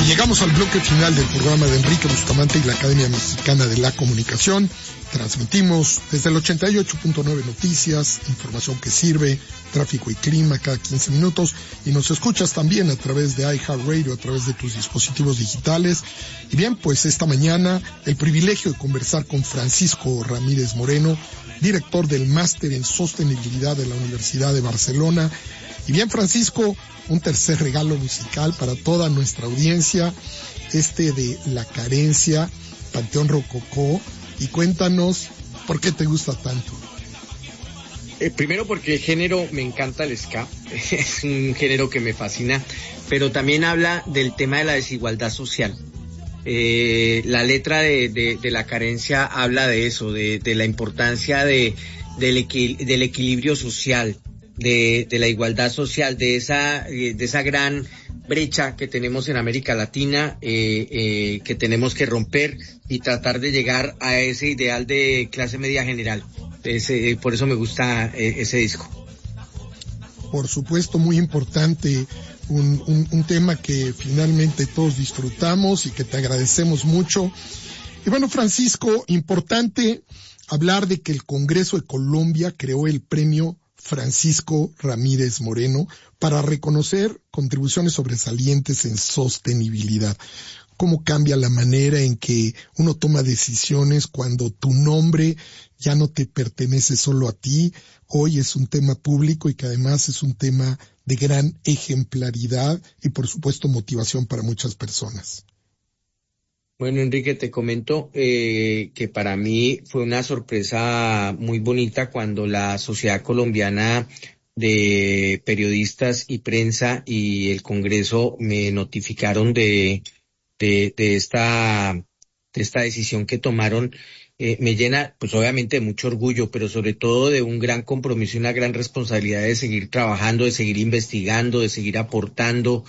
Llegamos al bloque final del programa de Enrique Bustamante y la Academia Mexicana de la Comunicación. Transmitimos desde el 88.9 Noticias, información que sirve, tráfico y clima cada 15 minutos. Y nos escuchas también a través de iHeartRadio, a través de tus dispositivos digitales. Y bien, pues esta mañana el privilegio de conversar con Francisco Ramírez Moreno, director del Máster en Sostenibilidad de la Universidad de Barcelona. Y bien, Francisco, un tercer regalo musical para toda nuestra audiencia, de La Carencia, Panteón Rococó, y cuéntanos por qué te gusta tanto. Primero porque el género, me encanta el ska, es un género que me fascina, pero también habla del tema de la desigualdad social. La letra de La Carencia habla de eso, de la importancia del equilibrio social, de la igualdad social, de esa gran brecha que tenemos en América Latina, que tenemos que romper y tratar de llegar a ese ideal de clase media general. Por eso me gusta ese disco. Por supuesto, muy importante, un tema que finalmente todos disfrutamos y que te agradecemos mucho. Y bueno, Francisco, importante hablar de que el Congreso de Colombia creó el premio Francisco Ramírez Moreno para reconocer contribuciones sobresalientes en sostenibilidad. ¿Cómo cambia la manera en que uno toma decisiones cuando tu nombre ya no te pertenece solo a ti? Hoy es un tema público y que además es un tema de gran ejemplaridad y por supuesto motivación para muchas personas. Bueno, Enrique, te comento que para mí fue una sorpresa muy bonita cuando la Sociedad Colombiana de Periodistas y Prensa y el Congreso me notificaron de esta decisión que tomaron. Me llena, pues obviamente de mucho orgullo, pero sobre todo de un gran compromiso y una gran responsabilidad de seguir trabajando, de seguir investigando, de seguir aportando,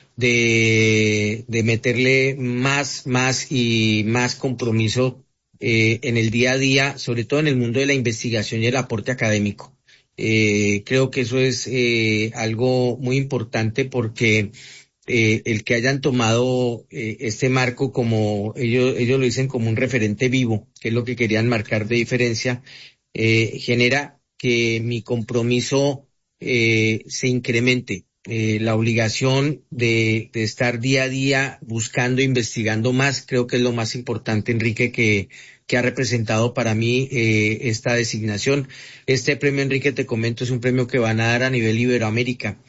de meterle más y más compromiso en el día a día, sobre todo en el mundo de la investigación y el aporte académico. Creo que eso es algo muy importante porque el que hayan tomado este marco como ellos lo dicen como un referente vivo, que es lo que querían marcar de diferencia, genera que mi compromiso se incremente. La obligación de estar día a día buscando, investigando más, creo que es lo más importante, Enrique, que ha representado para mí esta designación. Este premio, Enrique, te comento, es un premio que van a dar a nivel Iberoamérica,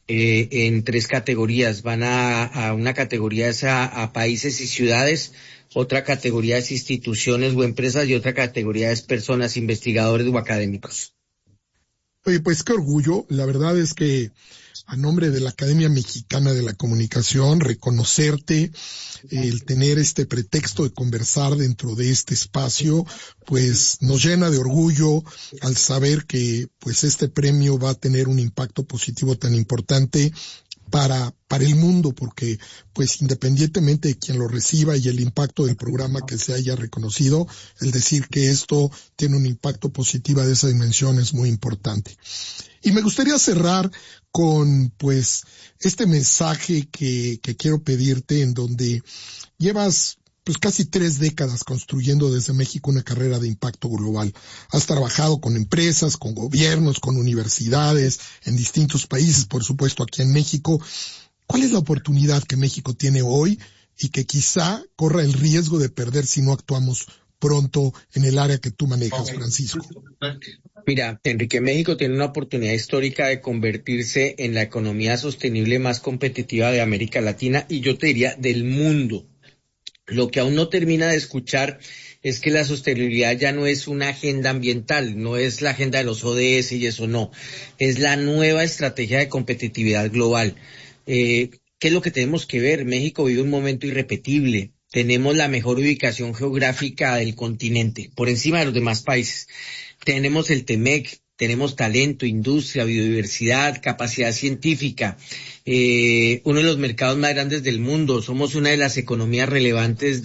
en 3 categorías. Van a una categoría es a países y ciudades, otra categoría es instituciones o empresas y otra categoría es personas, investigadores o académicos. Oye, pues qué orgullo. La verdad es que a nombre de la Academia Mexicana de la Comunicación, reconocerte, el tener este pretexto de conversar dentro de este espacio, pues nos llena de orgullo al saber que pues este premio va a tener un impacto positivo tan importante para el mundo, porque pues independientemente de quien lo reciba y el impacto del programa que se haya reconocido, el decir que esto tiene un impacto positivo de esa dimensión es muy importante. Y me gustaría cerrar con pues este mensaje que quiero pedirte, en donde llevas pues casi 3 décadas construyendo desde México una carrera de impacto global. Has trabajado con empresas, con gobiernos, con universidades en distintos países, por supuesto aquí en México. ¿Cuál es la oportunidad que México tiene hoy y que quizá corra el riesgo de perder si no actuamos pronto en el área que tú manejas, Francisco? Mira, Enrique, México tiene una oportunidad histórica de convertirse en la economía sostenible más competitiva de América Latina y yo te diría del mundo. Lo que aún no termina de escuchar es que la sostenibilidad ya no es una agenda ambiental, no es la agenda de los ODS y eso no, es la nueva estrategia de competitividad global. ¿Qué es lo que tenemos que ver? México vive un momento irrepetible. Tenemos la mejor ubicación geográfica del continente, por encima de los demás países. Tenemos el TEMEC, tenemos talento, industria, biodiversidad, capacidad científica, uno de los mercados más grandes del mundo, somos una de las economías relevantes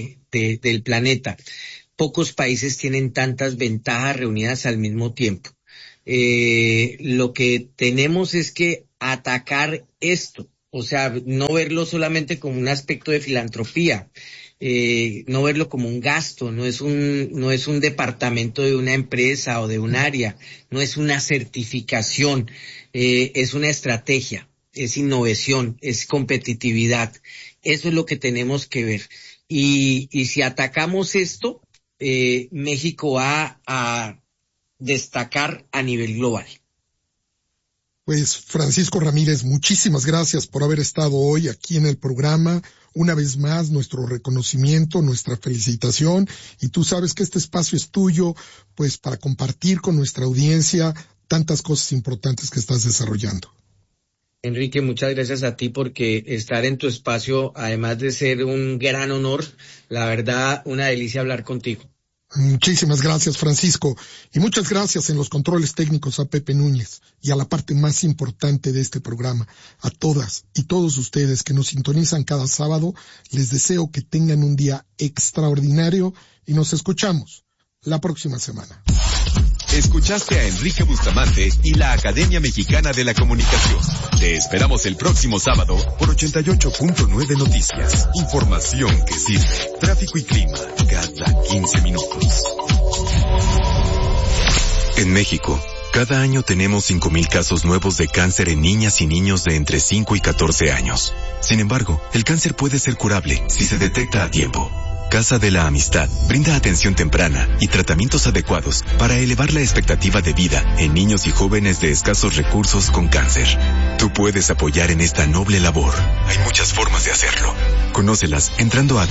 del planeta. Pocos países tienen tantas ventajas reunidas al mismo tiempo. Lo que tenemos es que atacar esto O sea, no verlo solamente como un aspecto de filantropía, no verlo como un gasto, no es un departamento de una empresa o de un área, no es una certificación, es una estrategia, es innovación, es competitividad. Eso es lo que tenemos que ver. Y si atacamos esto, México va a destacar a nivel global. Pues Francisco Ramírez, muchísimas gracias por haber estado hoy aquí en el programa. Una vez más, nuestro reconocimiento, nuestra felicitación. Y tú sabes que este espacio es tuyo, pues para compartir con nuestra audiencia tantas cosas importantes que estás desarrollando. Enrique, muchas gracias a ti porque estar en tu espacio, además de ser un gran honor, la verdad, una delicia hablar contigo. Muchísimas gracias, Francisco. Y muchas gracias en los controles técnicos a Pepe Núñez y a la parte más importante de este programa, a todas y todos ustedes que nos sintonizan cada sábado. Les deseo que tengan un día extraordinario y nos escuchamos la próxima semana. Escuchaste a Enrique Bustamante y la Academia Mexicana de la Comunicación. Te esperamos el próximo sábado por 88.9 Noticias. Información que sirve. Tráfico y clima cada 15 minutos. En México, cada año tenemos 5,000 casos nuevos de cáncer en niñas y niños de entre 5 y 14 años. Sin embargo, el cáncer puede ser curable si se detecta a tiempo. Casa de la Amistad brinda atención temprana y tratamientos adecuados para elevar la expectativa de vida en niños y jóvenes de escasos recursos con cáncer. Tú puedes apoyar en esta noble labor. Hay muchas formas de hacerlo. Conócelas entrando a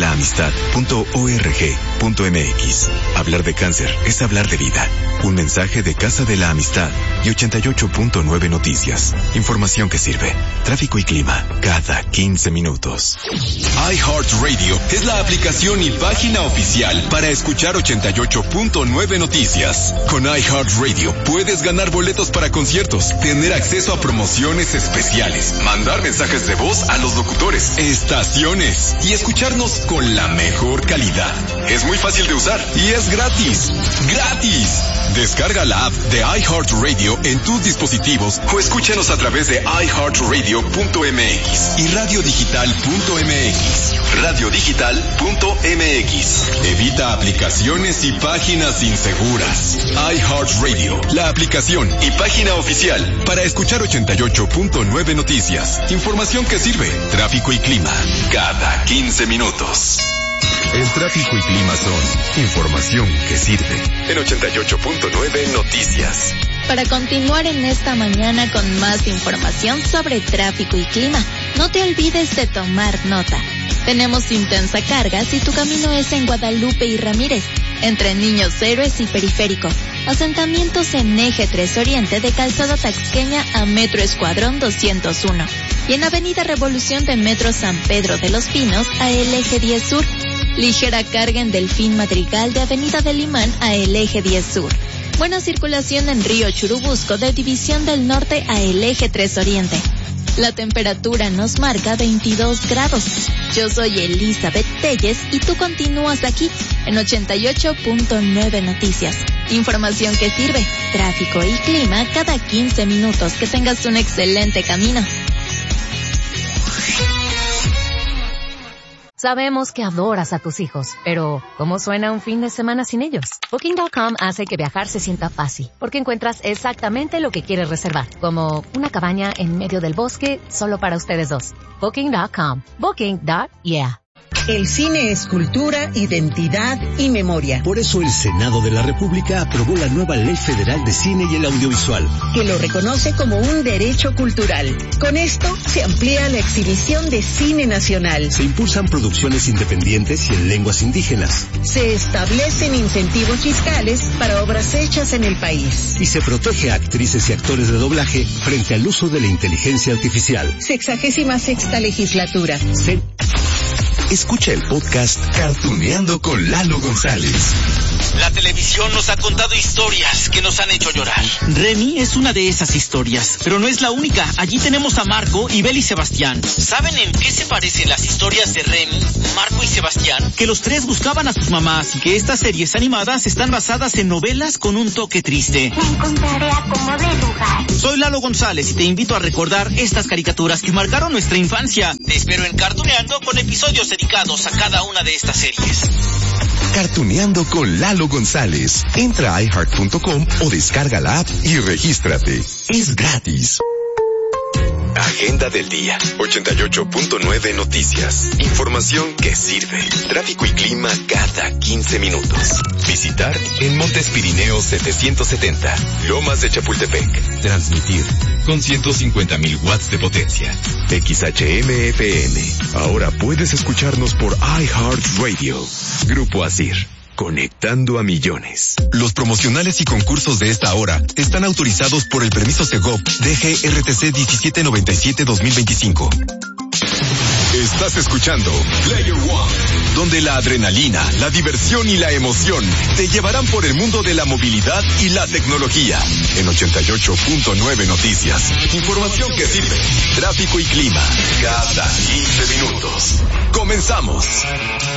casadelaamistad.org.mx. Hablar de cáncer es hablar de vida. Un mensaje de Casa de la Amistad y 88.9 Noticias. Información que sirve. Tráfico y clima cada 15 minutos. iHeartRadio es la aplicación y página oficial para escuchar 88.9 Noticias. Con iHeartRadio puedes ganar boletos para conciertos, tener acceso a promociones especiales, mandar mensajes de voz a los locutores, estaciones y escucharnos con la mejor calidad. Es muy fácil de usar y es gratis. ¡Gratis! Descarga la app de iHeartRadio en tus dispositivos o escúchanos a través de iHeartRadio.mx y radiodigital.mx. Radiodigital.mx. Evita aplicaciones y páginas inseguras. iHeartRadio, la aplicación y página oficial para escuchar 88.9 Noticias. Información que sirve. Tráfico y clima cada 15 minutos. El tráfico y clima son información que sirve. En 88.9 Noticias. Para continuar en esta mañana con más información sobre tráfico y clima, no te olvides de tomar nota. Tenemos intensa carga si tu camino es en Guadalupe y Ramírez, entre Niños Héroes y Periférico. Asentamientos en Eje 3 Oriente de Calzada Taxqueña a Metro Escuadrón 201. Y en Avenida Revolución de Metro San Pedro de los Pinos a el Eje 10 Sur. Ligera carga en Delfín Madrigal de Avenida del Imán a el Eje 10 Sur. Buena circulación en Río Churubusco de División del Norte a el Eje 3 Oriente. La temperatura nos marca 22 grados. Yo soy Elizabeth Telles y tú continúas aquí en 88.9 Noticias. Información que sirve. Tráfico y clima cada 15 minutos. Que tengas un excelente camino. Sabemos que adoras a tus hijos, pero ¿cómo suena un fin de semana sin ellos? Booking.com hace que viajar se sienta fácil, porque encuentras exactamente lo que quieres reservar, como una cabaña en medio del bosque solo para ustedes dos. Booking.com. Booking.yeah. El cine es cultura, identidad y memoria. Por eso el Senado de la República aprobó la nueva Ley Federal de Cine y el Audiovisual, que lo reconoce como un derecho cultural. Con esto se amplía la exhibición de cine nacional. Se impulsan producciones independientes y en lenguas indígenas. Se establecen incentivos fiscales para obras hechas en el país. Y se protege a actrices y actores de doblaje frente al uso de la inteligencia artificial. 66ª legislatura. Escucha el podcast Cartuneando con Lalo González. La televisión nos ha contado historias que nos han hecho llorar. Remy es una de esas historias, pero no es la única. Allí tenemos a Marco y Bel y Sebastián. ¿Saben en qué se parecen las historias de Remy, Marco y Sebastián? Que los tres buscaban a sus mamás y que estas series animadas están basadas en novelas con un toque triste. Me encontraré a cómo de lugar. Soy Lalo González y te invito a recordar estas caricaturas que marcaron nuestra infancia. Te espero en Cartuneando con episodios dedicados a cada una de estas series. Cartuneando con Lalo González. Entra a iHeart.com o descarga la app y regístrate. Es gratis. Agenda del día. 88.9 Noticias. Información que sirve. Tráfico y clima cada 15 minutos. Visitar en Montes Pirineos 770. Lomas de Chapultepec. Transmitir con 150,000 watts de potencia. XHMFM. Ahora puedes escucharnos por iHeartRadio. Grupo Asir. Conectando a millones. Los promocionales y concursos de esta hora están autorizados por el permiso Segov DGRTC 1797-2025. Estás escuchando Player One, donde la adrenalina, la diversión y la emoción te llevarán por el mundo de la movilidad y la tecnología. En 88.9 Noticias. Información que sirve. Tráfico y clima. Cada 15 minutos. Comenzamos.